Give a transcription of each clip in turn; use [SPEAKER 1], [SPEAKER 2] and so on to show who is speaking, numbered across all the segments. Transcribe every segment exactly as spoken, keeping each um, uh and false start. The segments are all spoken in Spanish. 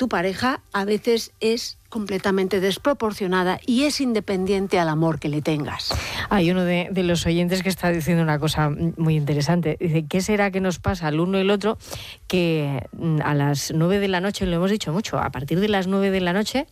[SPEAKER 1] tu pareja a veces es completamente desproporcionada y es independiente al amor que le tengas.
[SPEAKER 2] Hay uno de, de los oyentes que está diciendo una cosa muy interesante. Dice, ¿qué será que nos pasa al uno y el otro? Que a las nueve de la noche, lo hemos dicho mucho, a partir de las nueve de la noche,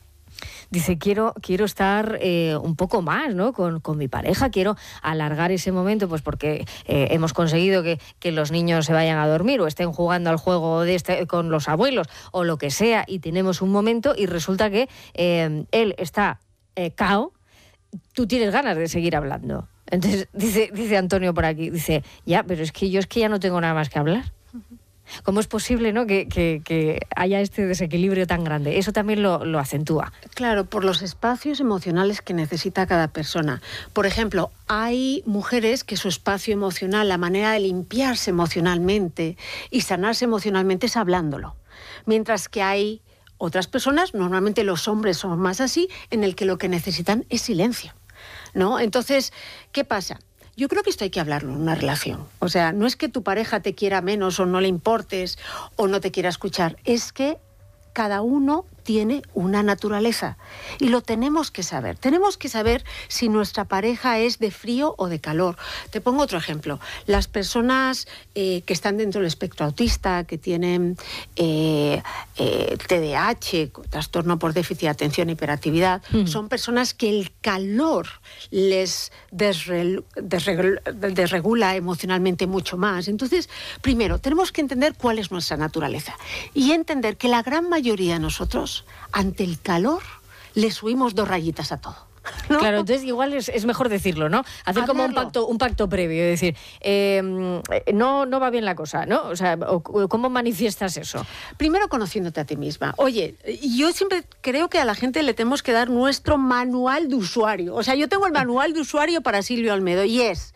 [SPEAKER 2] dice, quiero, quiero estar eh, un poco más, ¿no? Con, con mi pareja, quiero alargar ese momento, pues porque eh, hemos conseguido que, que los niños se vayan a dormir o estén jugando al juego de este, con los abuelos o lo que sea, y tenemos un momento y resulta que eh, él está eh, cao, tú tienes ganas de seguir hablando. Entonces, dice, dice Antonio por aquí, dice, ya, pero es que yo es que ya no tengo nada más que hablar. ¿Cómo es posible, ¿no?, que, que, que haya este desequilibrio tan grande? Eso también lo, lo acentúa.
[SPEAKER 1] Claro, por los espacios emocionales que necesita cada persona. Por ejemplo, hay mujeres que su espacio emocional, la manera de limpiarse emocionalmente y sanarse emocionalmente es hablándolo. Mientras que hay otras personas, normalmente los hombres son más así, en el que lo que necesitan es silencio, ¿no? Entonces, ¿qué pasa? Yo creo que esto hay que hablarlo en una relación. O sea, no es que tu pareja te quiera menos o no le importes o no te quiera escuchar. Es que cada uno tiene una naturaleza y lo tenemos que saber. Tenemos que saber si nuestra pareja es de frío o de calor. Te pongo otro ejemplo. Las personas eh, que están dentro del espectro autista, que tienen eh, eh, T D A H, trastorno por déficit de atención e hiperactividad, mm. son personas que el calor les desre- desregula, desregula emocionalmente mucho más. Entonces, primero, tenemos que entender cuál es nuestra naturaleza y entender que la gran mayoría de nosotros, ante el calor, le subimos dos rayitas a todo, ¿no?
[SPEAKER 2] Claro, entonces igual es, es mejor decirlo, ¿no? Hacer como un pacto, un pacto previo, es decir, eh, no, no va bien la cosa, ¿no? O sea, ¿cómo manifiestas eso?
[SPEAKER 1] Primero conociéndote a ti misma. Oye, yo siempre creo que a la gente le tenemos que dar nuestro manual de usuario. O sea, yo tengo el manual de usuario para Silvia Olmedo y es...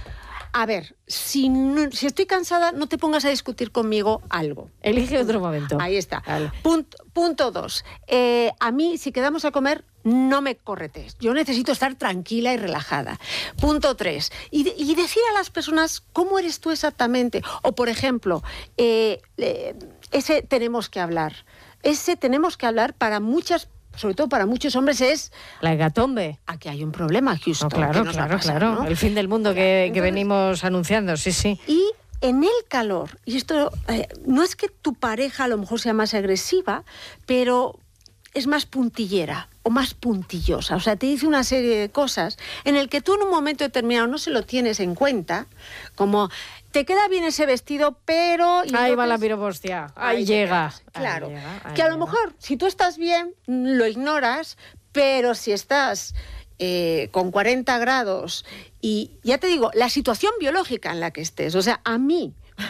[SPEAKER 1] A ver, si, no, si estoy cansada, no te pongas a discutir conmigo algo.
[SPEAKER 2] Elige otro momento.
[SPEAKER 1] Ahí está.
[SPEAKER 2] Vale.
[SPEAKER 1] Punto, punto dos. Eh, a mí, si quedamos a comer, no me corretes. Yo necesito estar tranquila y relajada. Punto tres. Y, y decir a las personas cómo eres tú exactamente. O, por ejemplo, eh, eh, ese tenemos que hablar. Ese tenemos que hablar para muchas sobre todo para muchos hombres, es...
[SPEAKER 2] La hecatombe.
[SPEAKER 1] Aquí hay un problema, Houston.
[SPEAKER 2] No, claro, claro, pasar, claro. ¿no? El fin del mundo que, Entonces, que venimos anunciando, sí, sí.
[SPEAKER 1] Y en el calor, y esto eh, no es que tu pareja a lo mejor sea más agresiva, pero es más puntillera o más puntillosa. O sea, te dice una serie de cosas en el que tú en un momento determinado no se lo tienes en cuenta, como... Te queda bien ese vestido, pero...
[SPEAKER 2] Ahí entonces, va la piropostia, ahí, ahí llega.
[SPEAKER 1] Claro,
[SPEAKER 2] ahí llega, ahí
[SPEAKER 1] que a lo
[SPEAKER 2] llega.
[SPEAKER 1] mejor, si tú estás bien, lo ignoras, pero si estás eh, con cuarenta grados y, ya te digo, la situación biológica en la que estés, o sea, a mí,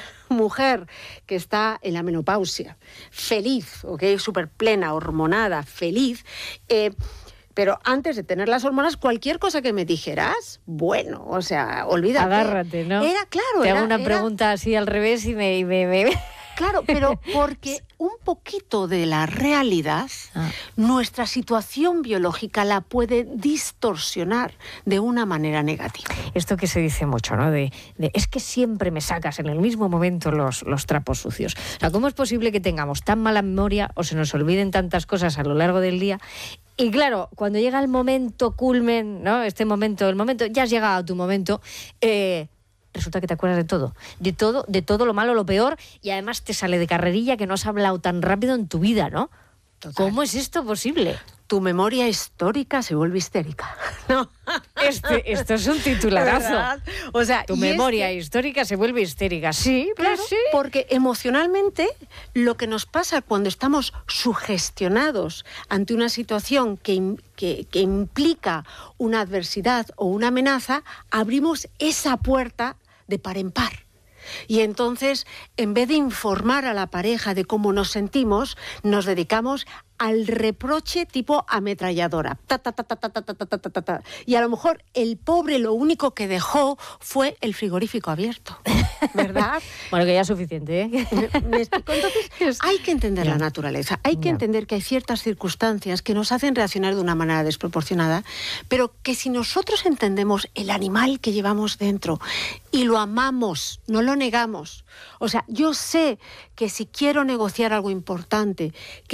[SPEAKER 1] mujer que está en la menopausia, feliz, ¿ok? Súper plena, hormonada, feliz... Eh, Pero antes de tener las hormonas, cualquier cosa que me dijeras, bueno, o sea, olvídate.
[SPEAKER 2] Agárrate, ¿no?
[SPEAKER 1] Era, claro,
[SPEAKER 2] Te
[SPEAKER 1] era...
[SPEAKER 2] hago una
[SPEAKER 1] era...
[SPEAKER 2] pregunta así al revés y me... Y me, me...
[SPEAKER 1] Claro, pero porque un poquito de la realidad, ah. nuestra situación biológica la puede distorsionar de una manera negativa.
[SPEAKER 2] Esto que se dice mucho, ¿no? De, de es que siempre me sacas en el mismo momento los, los trapos sucios. O sea, ¿cómo es posible que tengamos tan mala memoria o se nos olviden tantas cosas a lo largo del día? Y claro, cuando llega el momento culmen, ¿no? Este momento, el momento, ya has llegado a tu momento, eh, resulta que te acuerdas de todo, de todo, de todo lo malo, lo peor, y además te sale de carrerilla que no has hablado tan rápido en tu vida, ¿no? Total. ¿Cómo es esto posible?
[SPEAKER 1] Tu memoria histórica se vuelve histérica, ¿no?
[SPEAKER 2] Este, esto es un titularazo.
[SPEAKER 1] ¿Verdad? O sea,
[SPEAKER 2] tu memoria es que... histórica se vuelve histérica. Sí,
[SPEAKER 1] claro,
[SPEAKER 2] pues sí.
[SPEAKER 1] Porque emocionalmente lo que nos pasa cuando estamos sugestionados ante una situación que, que, que implica una adversidad o una amenaza, abrimos esa puerta de par en par. Y entonces, en vez de informar a la pareja de cómo nos sentimos, nos dedicamos al reproche tipo ametralladora. Ta, ta, ta, ta, ta, ta, ta, ta, ta, ta. Y a lo mejor el pobre lo único que dejó fue el frigorífico abierto, ¿verdad?
[SPEAKER 2] Bueno, que ya es suficiente, ¿eh?
[SPEAKER 1] ¿Me explico? Entonces, hay que entender ya. la naturaleza. Hay que ya. entender que hay ciertas circunstancias que nos hacen reaccionar de una manera desproporcionada, pero que si nosotros entendemos el animal que llevamos dentro y lo amamos, no lo negamos. O sea, yo sé que si quiero negociar algo importante, que